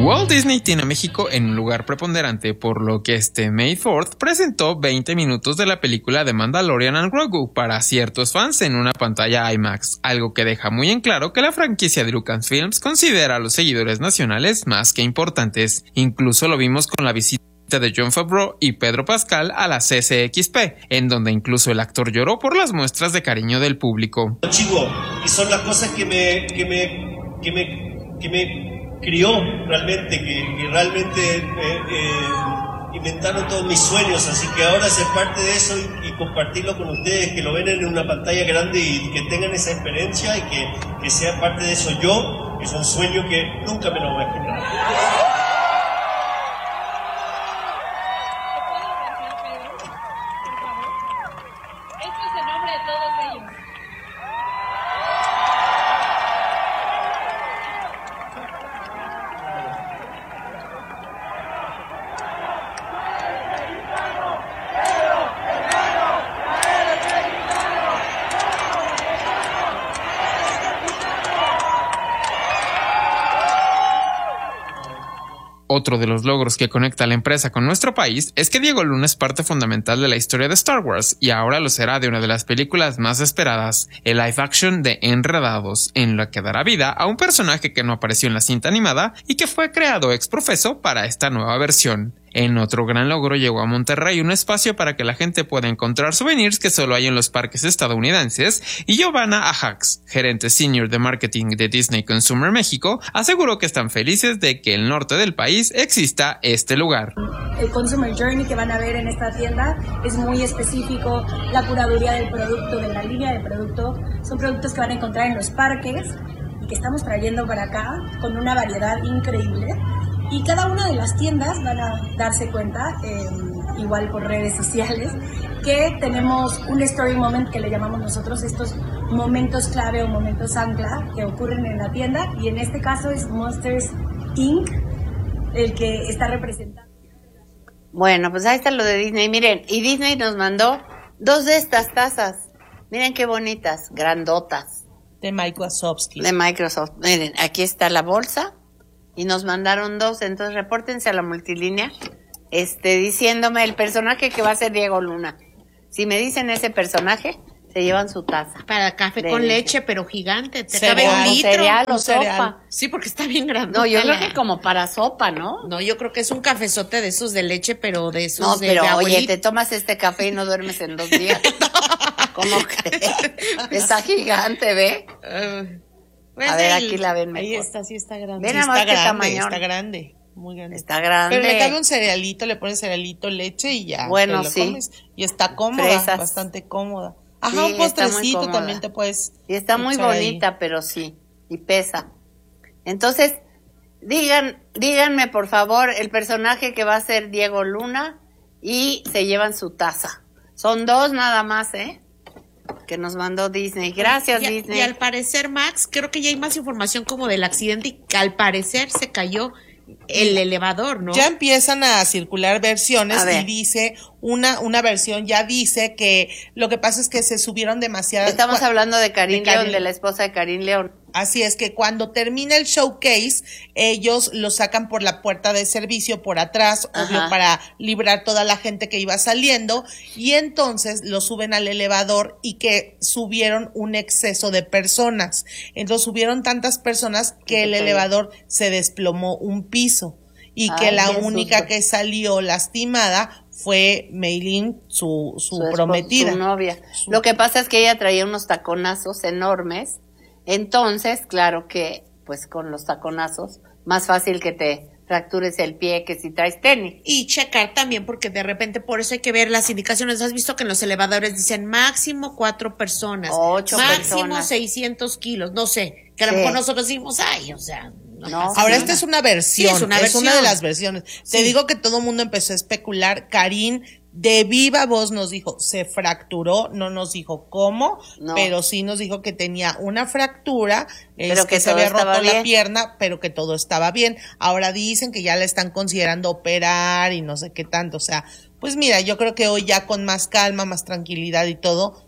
Walt Disney tiene a México en un lugar preponderante, por lo que este May 4th presentó 20 minutos de la película de Mandalorian and Grogu para ciertos fans en una pantalla IMAX, algo que deja muy en claro que la franquicia de Lucasfilms considera a los seguidores nacionales más que importantes. Incluso lo vimos con la visita de Jon Favreau y Pedro Pascal a la CCXP, en donde incluso el actor lloró por las muestras de cariño del público. Chico, y son las cosas que me crió realmente, que realmente inventaron todos mis sueños, así que ahora ser parte de eso y compartirlo con ustedes, que lo ven en una pantalla grande y que tengan esa experiencia y que sea parte de eso yo, es un sueño que nunca me lo voy a esperar. Otro de los logros que conecta a la empresa con nuestro país es que Diego Luna es parte fundamental de la historia de Star Wars y ahora lo será de una de las películas más esperadas, el live action de Enredados, en la que dará vida a un personaje que no apareció en la cinta animada y que fue creado ex profeso para esta nueva versión. En otro gran logro llegó a Monterrey un espacio para que la gente pueda encontrar souvenirs que solo hay en los parques estadounidenses, y Giovanna Ajax, gerente senior de marketing de Disney Consumer México, aseguró que están felices de que el norte del país exista este lugar. El Consumer Journey que van a ver en esta tienda es muy específico, la curaduría del producto, de la línea de producto, son productos que van a encontrar en los parques y que estamos trayendo para acá con una variedad increíble. Y cada una de las tiendas van a darse cuenta, igual por redes sociales, que tenemos un story moment que le llamamos nosotros, estos momentos clave o momentos ancla que ocurren en la tienda, y en este caso es Monsters Inc. el que está representando. Bueno, pues ahí está lo de Disney. Miren, y Disney nos mandó 2 de estas tazas. Miren qué bonitas, grandotas. De Microsoft. De Microsoft. Miren, aquí está la bolsa. Y nos mandaron 2, entonces repórtense a la multilínea, diciéndome el personaje que va a ser Diego Luna. Si me dicen ese personaje, se llevan su taza. Para café con leche, pero gigante. Te cabe un litro. Cereal o sopa. Sí, porque está bien grande. No, yo creo que como para sopa, ¿no? No, yo creo que es un cafezote de esos de leche, pero de esos no, de pero abuelita. Oye, te tomas este café y no duermes en 2 días. ¿Cómo crees? Está gigante, ¿ve? Pues a ver, aquí la ven mejor. Ahí está, sí está grande. Ven sí, está grande, tamaño. Está grande, muy grande. Está grande. Pero le cabe un cerealito, le pones cerealito, leche y ya. Bueno, te lo sí. comes. Y está cómoda, Fresas. Bastante cómoda. Ajá, Sí, un postrecito también te puedes. Y está muy bonita, ahí. Pero sí, y pesa. Entonces, díganme por favor el personaje que va a ser Diego Luna y se llevan su taza. Son 2 nada más, que nos mandó Disney. Gracias, Disney. Y al parecer, Max, creo que ya hay más información como del accidente y que al parecer se cayó el elevador, ¿no? Ya empiezan a circular versiones y dice, una versión ya dice que lo que pasa es que se subieron demasiadas. Estamos hablando de Karin León, de la esposa de Karin León. Así es que cuando termina el showcase, ellos lo sacan por la puerta de servicio por atrás, obvio, para librar toda la gente que iba saliendo, y entonces lo suben al elevador y que subieron un exceso de personas. Entonces subieron tantas personas que el elevador se desplomó un piso y que la única que salió lastimada fue Meilin, su prometida. Su novia. Lo que pasa es que ella traía unos taconazos enormes. Entonces, claro que, pues con los taconazos, más fácil que te fractures el pie que si traes tenis. Y checar también, porque de repente por eso hay que ver las indicaciones. ¿Has visto que en los elevadores dicen máximo 4 personas? 8 máximo personas. 600 kilos, no sé. Que a lo mejor nosotros decimos, ay, o sea... No, ahora esta es una versión, sí, es una de las versiones. Sí. Te digo que todo el mundo empezó a especular. Karin de viva voz nos dijo, se fracturó, no nos dijo cómo, pero sí nos dijo que tenía una fractura, pero que se había roto la pierna, pero que todo estaba bien. Ahora dicen que ya la están considerando operar y no sé qué tanto, o sea, pues mira, yo creo que hoy ya con más calma, más tranquilidad y todo,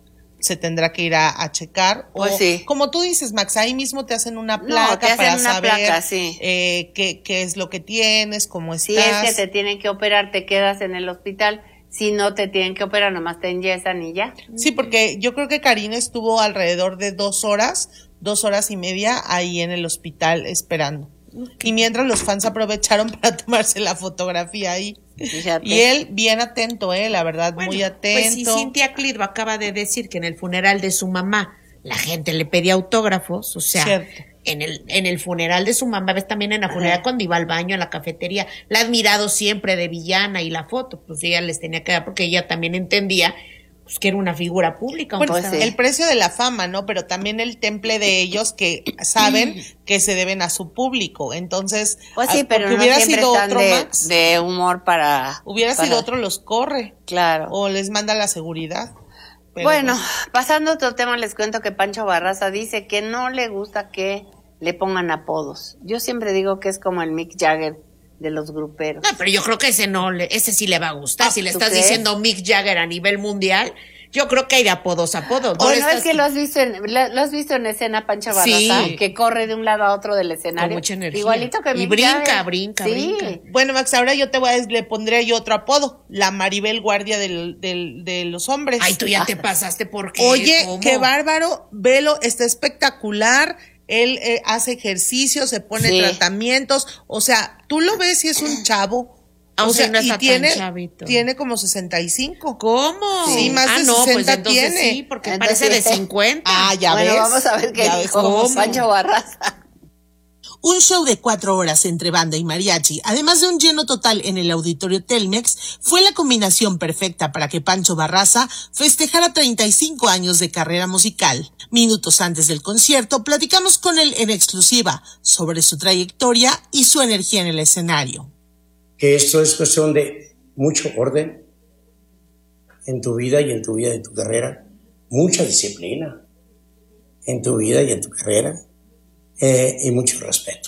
se tendrá que ir a checar. Pues o, sí. como tú dices, Max, ahí mismo te hacen una placa te hacen para una saber placa, sí. qué es lo que tienes, cómo estás. Si es que te tienen que operar, te quedas en el hospital. Si no te tienen que operar, nomás te enyesan y ya. Sí, porque yo creo que Karina estuvo alrededor de 2 horas y media ahí en el hospital esperando. Y mientras los fans aprovecharon para tomarse la fotografía ahí. Fíjate. Y él bien atento, la verdad, Bueno, muy atento. Pues sí, Cintia Clitbo acaba de decir que en el funeral de su mamá la gente le pedía autógrafos, o sea, Cierto. en el funeral de su mamá, ves también en la funeraria cuando iba al baño, en la cafetería, la ha admirado siempre de villana y la foto, pues ella les tenía que dar porque ella también entendía pues que era una figura pública. Bueno, Pues sí. el precio de la fama, ¿no? Pero también el temple de ellos que saben que se deben a su público. Entonces, Pues sí, pero porque no hubiera siempre sido están otro Max, de humor para... hubiera para- sido otro los corre Claro. o les manda la seguridad. Pero Bueno, pasando a otro tema, les cuento que Pancho Barraza dice que no le gusta que le pongan apodos. Yo siempre digo que es como el Mick Jagger de los gruperos. No, pero yo creo que ese sí le va a gustar. Si le ¿tú estás crees? diciendo Mick Jagger a nivel mundial, yo creo que hay de apodos a apodos. O le no es estás- que lo has visto en escena, Pancho Barraza, Sí. que corre de un lado a otro del Con escenario. mucha energía. Igualito que Y Mick brinca, Jagger. brinca, Sí. brinca. bueno, Max, ahora le pondría yo otro apodo, la Maribel Guardia de los hombres. Ay, tú ya te pasaste porque. Oye, ¿cómo? qué bárbaro, velo, está espectacular. Él hace ejercicio, se pone Sí. tratamientos, o sea, tú lo ves y es un chavo. O Aunque sea, no está y tiene, tan chavito. tiene como 65. ¿Cómo? Sí, más de 60 pues entonces tiene. sí, porque Entonces, parece de sí. 50. Ah, ya Bueno, ves. vamos a ver qué Ya ves dijo cómo son. Pancho Barraza. Un show de 4 horas entre banda y mariachi, además de un lleno total en el auditorio Telmex, fue la combinación perfecta para que Pancho Barraza festejara 35 años de carrera musical. Minutos antes del concierto, platicamos con él en exclusiva sobre su trayectoria y su energía en el escenario. Que esto es cuestión de mucho orden en tu vida y en tu vida y en tu carrera, mucha disciplina en tu vida y en tu carrera, y mucho respeto.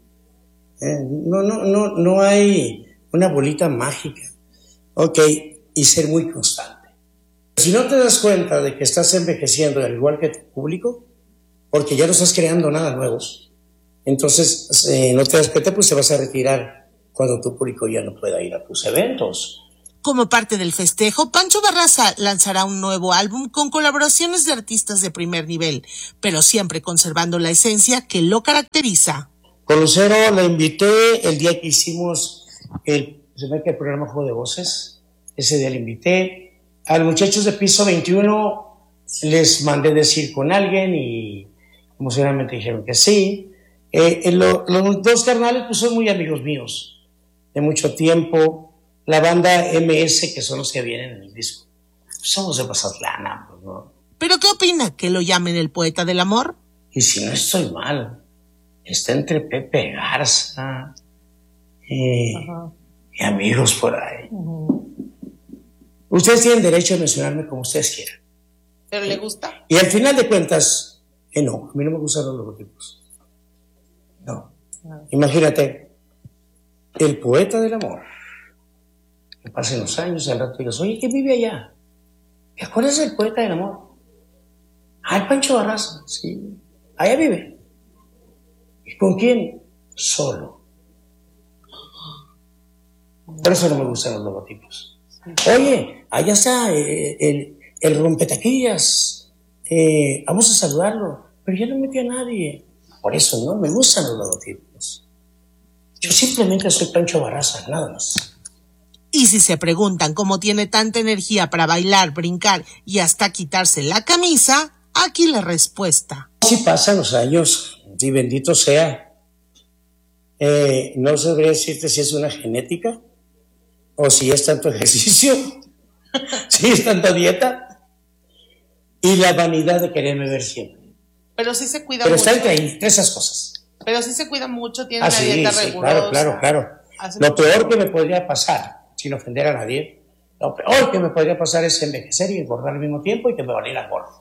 No hay una bolita mágica, ok, y ser muy constante. Si no te das cuenta de que estás envejeciendo al igual que tu público, porque ya no estás creando nada nuevo, entonces no te das cuenta, pues te vas a retirar cuando tu público ya no pueda ir a tus eventos. Como parte del festejo, Pancho Barraza lanzará un nuevo álbum con colaboraciones de artistas de primer nivel, pero siempre conservando la esencia que lo caracteriza. Con Lucero la invité el día que hicimos se ve que el programa Juego de Voces, ese día le invité. A los muchachos de Piso 21 les mandé decir con alguien y emocionalmente dijeron que sí. Los dos carnales pues son muy amigos míos de mucho tiempo. La banda MS, que son los que vienen en el disco, somos de Mazatlán, ¿no? ¿Pero qué opina? ¿Que lo llamen el poeta del amor? Y si no estoy mal, está entre Pepe Garza y amigos por ahí. Ustedes tienen derecho a mencionarme como ustedes quieran. ¿Pero le gusta? Y al final de cuentas, no, a mí no me gustan los logotipos. No. Imagínate, el poeta del amor. Que pasen los años, al rato digas, oye, ¿quién vive allá? ¿Te acuerdas del poeta del amor? Ah, el Pancho Barraza, sí. Allá vive. ¿Y con quién? Solo. Por eso no me gustan los logotipos. Oye, allá está el rompetaquillas. Vamos a saludarlo. Pero ya no metí a nadie. Por eso no me gustan los logotipos. Yo simplemente soy Pancho Barraza, nada más. Y si se preguntan cómo tiene tanta energía para bailar, brincar y hasta quitarse la camisa, aquí la respuesta. Si pasan los años, y bendito sea, no sabría decirte si es una genética o si es tanto ejercicio, si es tanta dieta y la vanidad de quererme ver siempre. Pero sí se cuida Pero mucho. está entre ahí, esas cosas. Pero sí se cuida mucho, tiene una Sí, dieta sí, rigurosa. claro. Hace Lo mucho. peor que me podría pasar, sin ofender a nadie, lo peor que me podría pasar es envejecer y engordar al mismo tiempo y que me valiera gordo.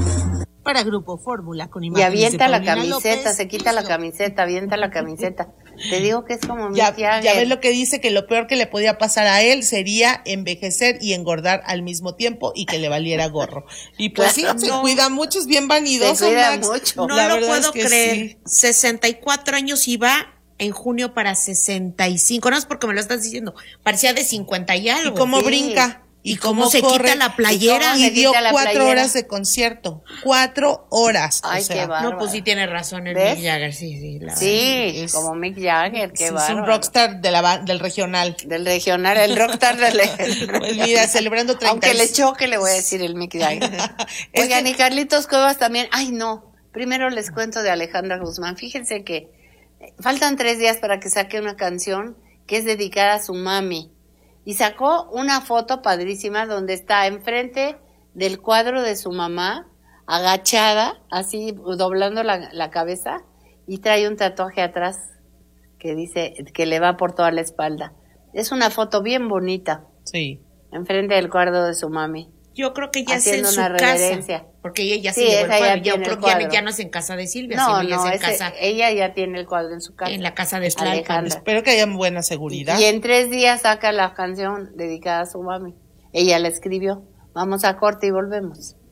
Para Grupo Fórmula con Y imágenes de avienta la Paulina camiseta, López, se quita la camiseta, avienta la camiseta. Te digo que es como Ya, Mick Jagger. ya ves lo que dice, que lo peor que le podía pasar a él sería envejecer y engordar al mismo tiempo y que le valiera gorro. Y pues Claro, sí, se no. cuida mucho, es bien vanidoso, Se cuida Max. mucho. No La lo verdad puedo es que creer. sí. 64 años y va en junio para 65. No es porque me lo estás diciendo. Parecía de 50 y algo. Y cómo Sí. brinca. Y cómo se quita la playera. Y Y dio quita la 4 playera. horas de concierto. 4 horas. Ay, o sea, qué bárbaro. No, pues sí tiene razón el ¿Ves? Mick Jagger. Sí, la Sí, Es- como Mick Jagger, qué es bárbaro. un rockstar del regional. Del regional, el rockstar del Pues mira, celebrando 30. Aunque le choque, le voy a decir el Mick Jagger. Es Oigan, que- y Carlitos Cuevas también. Ay, no. Primero les cuento de Alejandra Guzmán. Fíjense que faltan 3 días para que saque una canción que es dedicada a su mami. Y sacó una foto padrísima donde está enfrente del cuadro de su mamá, agachada, así doblando la cabeza, y trae un tatuaje atrás que dice que le va por toda la espalda. Es una foto bien bonita, Sí. enfrente del cuadro de su mami. Yo creo que ya es en Haciendo su una reverencia. casa. Porque ella ya Sí, se llevó el esa ya cuadro. Yo tiene creo el que ya, cuadro. ya no es en casa de Silvia, No, sino ya no, es en casa. ella ya tiene el cuadro en su casa. En la casa de Tlalpan. Alejandra. Espero que haya buena seguridad. Y en 3 días saca la canción dedicada a su mami. Ella la escribió. Vamos a corte y volvemos.